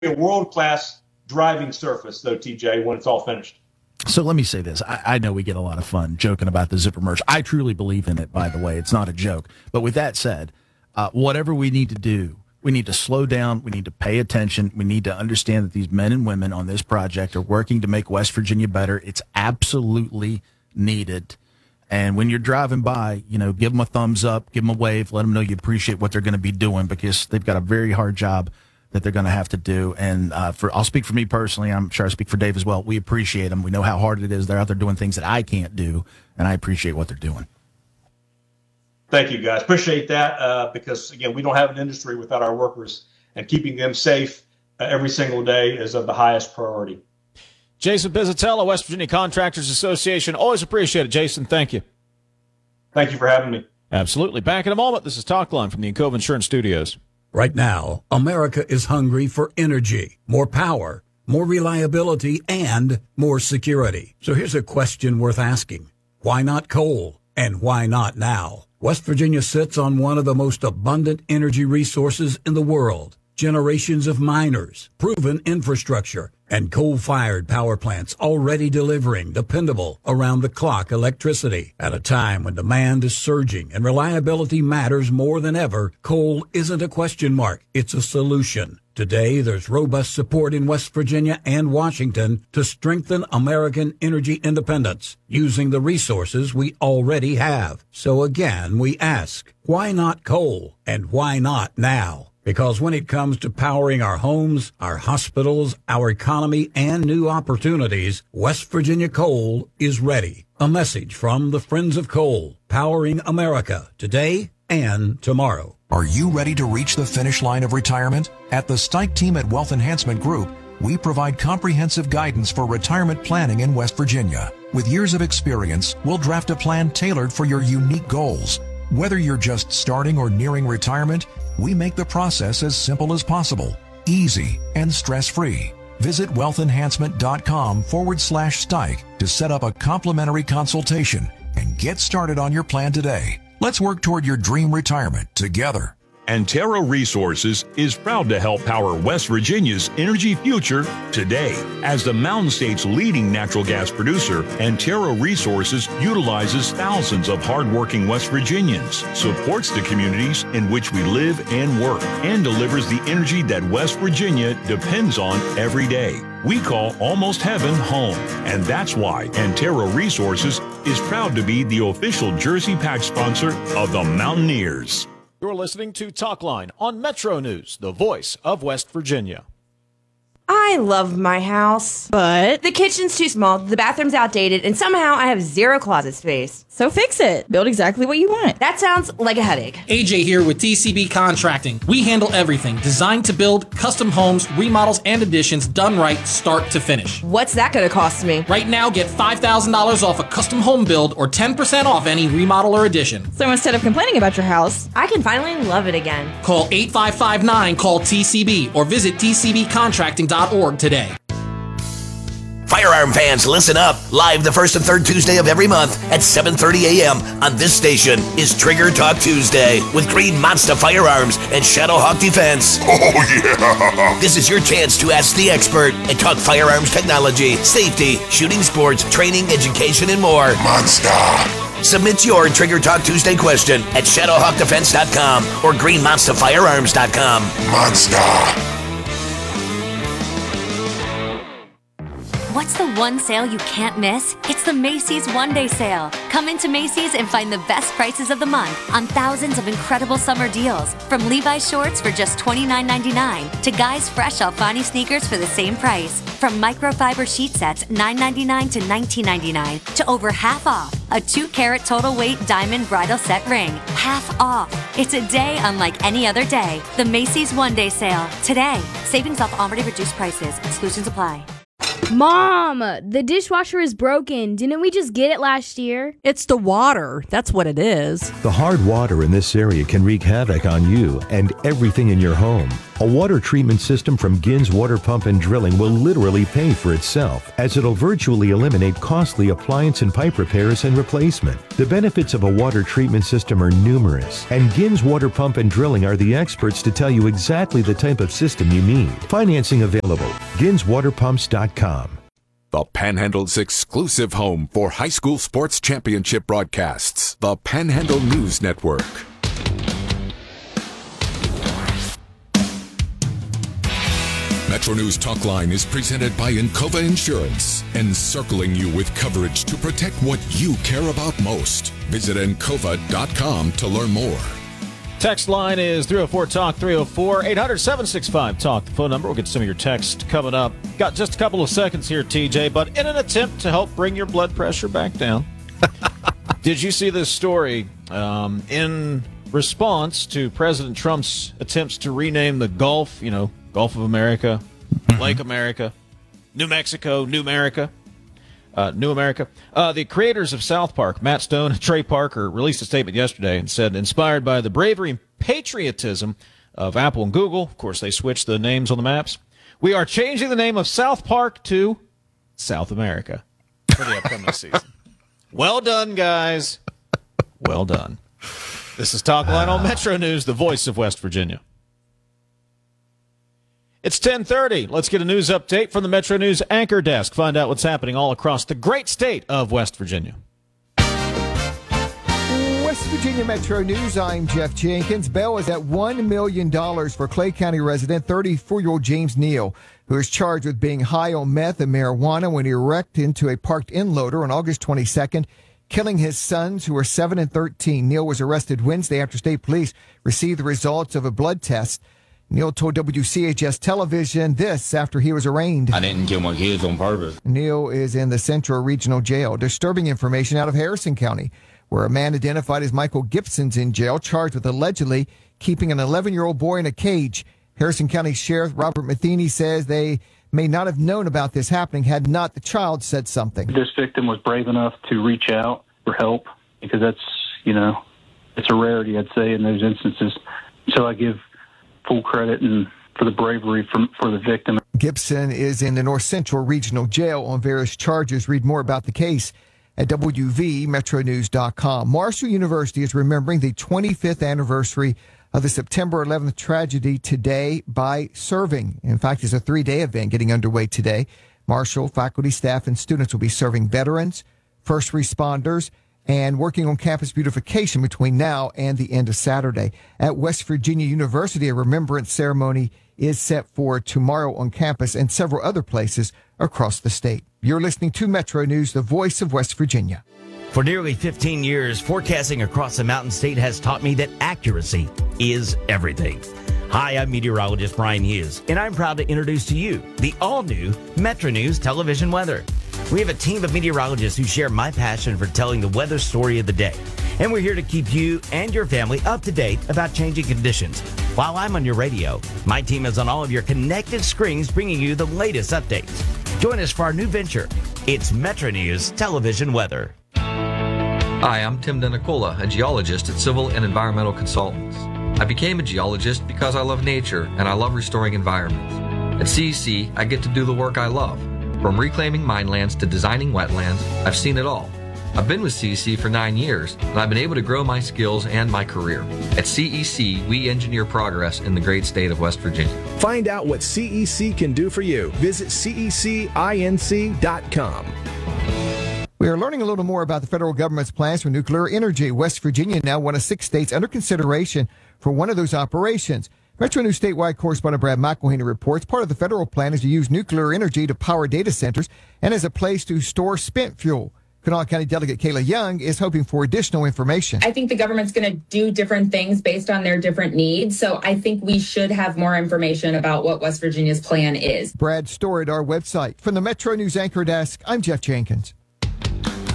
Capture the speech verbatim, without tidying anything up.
be a world-class driving surface, though, T J, when it's all finished. So let me say this. I, I know we get a lot of fun joking about the zipper merch. I truly believe in it, by the way. It's not a joke. But with that said, uh, whatever we need to do, we need to slow down. We need to pay attention. We need to understand that these men and women on this project are working to make West Virginia better. It's absolutely needed. And when you're driving by, you know, give them a thumbs up, give them a wave, let them know you appreciate what they're going to be doing, because they've got a very hard job that they're going to have to do. And uh, for I'll speak for me personally. I'm sure I speak for Dave as well. We appreciate them. We know how hard it is. They're out there doing things that I can't do, and I appreciate what they're doing. Thank you, guys. Appreciate that uh, because, again, we don't have an industry without our workers, and keeping them safe uh, every single day is of the highest priority. Jason Pizzatello, West Virginia Contractors Association. Always appreciate it, Jason. Thank you. Thank you for having me. Absolutely. Back in a moment. This is Talkline from the Encova Insurance Studios. Right now, America is hungry for energy, more power, more reliability, and more security. So here's a question worth asking. Why not coal? And why not now? West Virginia sits on one of the most abundant energy resources in the world. Generations of miners, proven infrastructure, and coal-fired power plants already delivering dependable, around-the-clock electricity. At a time when demand is surging and reliability matters more than ever, coal isn't a question mark, it's a solution. Today, there's robust support in West Virginia and Washington to strengthen American energy independence using the resources we already have. So again, we ask, why not coal? And why not now? Because when it comes to powering our homes, our hospitals, our economy, and new opportunities, West Virginia Coal is ready. A message from the Friends of Coal, powering America today and tomorrow. Are you ready to reach the finish line of retirement? At the Stike team at Wealth Enhancement Group, we provide comprehensive guidance for retirement planning in West Virginia. With years of experience, we'll draft a plan tailored for your unique goals. Whether you're just starting or nearing retirement, we make the process as simple as possible, easy, and stress-free. Visit wealthenhancement.com forward slash Stike to set up a complimentary consultation and get started on your plan today. Let's work toward your dream retirement together. Antero Resources is proud to help power West Virginia's energy future today. As the Mountain State's leading natural gas producer, Antero Resources utilizes thousands of hardworking West Virginians, supports the communities in which we live and work, and delivers the energy that West Virginia depends on every day. We call Almost Heaven home, and that's why Antero Resources is proud to be the official jersey patch sponsor of the Mountaineers. You're listening to Talkline on Metro News, the voice of West Virginia. I love my house, but the kitchen's too small, the bathroom's outdated, and somehow I have zero closet space. So fix it. Build exactly what you want. That sounds like a headache. A J here with T C B Contracting. We handle everything designed to build custom homes, remodels, and additions done right, start to finish. What's that going to cost me? Right now, get five thousand dollars off a custom home build or ten percent off any remodel or addition. So instead of complaining about your house, I can finally love it again. Call eight five five nine, call T C B, or visit T C B contracting dot org today. Firearm fans, listen up. Live the first and third Tuesday of every month at seven thirty a.m. on this station is Trigger Talk Tuesday with Green Monster Firearms and Shadowhawk Defense. Oh, yeah. This is your chance to ask the expert and talk firearms technology, safety, shooting sports, training, education, and more. Monster. Submit your Trigger Talk Tuesday question at shadowhawk defense dot com or green monster firearms dot com. Monster. What's the one sale you can't miss? It's the Macy's One Day Sale. Come into Macy's and find the best prices of the month on thousands of incredible summer deals. From Levi's shorts for just twenty-nine ninety-nine to Guy's fresh Alfani sneakers for the same price. From microfiber sheet sets nine ninety-nine to nineteen ninety-nine to over half off. A two carat total weight diamond bridal set ring. Half off. It's a day unlike any other day. The Macy's One Day Sale. Today. Savings off already reduced prices. Exclusions apply. Mom, the dishwasher is broken. Didn't we just get it last year? It's the water. That's what it is. The hard water in this area can wreak havoc on you and everything in your home. A water treatment system from Gins Water Pump and Drilling will literally pay for itself, as it'll virtually eliminate costly appliance and pipe repairs and replacement. The benefits of a water treatment system are numerous, and Gins Water Pump and Drilling are the experts to tell you exactly the type of system you need. Financing available. Gins Water Pumps dot com. The Panhandle's exclusive home for high school sports championship broadcasts. The Panhandle News Network. Metro News Talk Line is presented by Encova Insurance, encircling you with coverage to protect what you care about most. Visit encova dot com to learn more. Text line is three oh four talk, three oh four, eight hundred, seven six five talk. The phone number. We'll get some of your text coming up. Got just a couple of seconds here, T J, but in an attempt to help bring your blood pressure back down, did you see this story? Um, in response to President Trump's attempts to rename the Gulf, you know, Gulf of America, Lake America, New Mexico, New America, uh, New America. Uh, the creators of South Park, Matt Stone and Trey Parker, released a statement yesterday and said, inspired by the bravery and patriotism of Apple and Google, of course, they switched the names on the maps, we are changing the name of South Park to South America for the upcoming season. Well done, guys. Well done. This is Talk Line on Metro News, the voice of West Virginia. It's ten thirty. Let's get a news update from the Metro News Anchor Desk. Find out what's happening all across the great state of West Virginia. West Virginia Metro News, I'm Jeff Jenkins. Bail is at one million dollars for Clay County resident thirty-four-year-old James Neal, who is charged with being high on meth and marijuana when he wrecked into a parked in-loader on August twenty-second, killing his sons, who were seven and thirteen. Neal was arrested Wednesday after state police received the results of a blood test. Neal told W C H S Television this after he was arraigned. I didn't kill my kids on purpose. Neal is in the Central Regional Jail. Disturbing information out of Harrison County, where a man identified as Michael Gibson's in jail, charged with allegedly keeping an eleven-year-old boy in a cage. Harrison County Sheriff Robert Matheny says they may not have known about this happening had not the child said something. This victim was brave enough to reach out for help, because that's, you know, it's a rarity, I'd say, in those instances. So I give full credit and for the bravery from, for the victim. Gibson is in the North Central Regional Jail on various charges. Read more about the case at W V metro news dot com. Marshall University is remembering the twenty-fifth anniversary of the September eleventh tragedy today by serving. In fact, it's a three-day event getting underway today. Marshall faculty, staff, and students will be serving veterans, first responders, and working on campus beautification between now and the end of Saturday. At West Virginia University, a remembrance ceremony is set for tomorrow on campus and several other places across the state. You're listening to Metro News, the voice of West Virginia. For nearly fifteen years, forecasting across the Mountain State has taught me that accuracy is everything. Hi, I'm meteorologist Brian Hughes, and I'm proud to introduce to you the all-new Metro News television weather. We have a team of meteorologists who share my passion for telling the weather story of the day. And we're here to keep you and your family up to date about changing conditions. While I'm on your radio, my team is on all of your connected screens bringing you the latest updates. Join us for our new venture. It's Metro News Television Weather. Hi, I'm Tim Denicola, a geologist at Civil and Environmental Consultants. I became a geologist because I love nature and I love restoring environments. At C E C, I get to do the work I love. From reclaiming minelands to designing wetlands, I've seen it all. I've been with C E C for nine years, and I've been able to grow my skills and my career. At C E C, we engineer progress in the great state of West Virginia. Find out what C E C can do for you. Visit C E C inc dot com. We are learning a little more about the federal government's plans for nuclear energy. West Virginia now one of six states under consideration for one of those operations. Metro News statewide correspondent Brad McElhaney reports part of the federal plan is to use nuclear energy to power data centers and as a place to store spent fuel. Kanawha County Delegate Kayla Young is hoping for additional information. I think the government's going to do different things based on their different needs. So I think we should have more information about what West Virginia's plan is. Brad Story at our website. From the Metro News Anchor Desk, I'm Jeff Jenkins.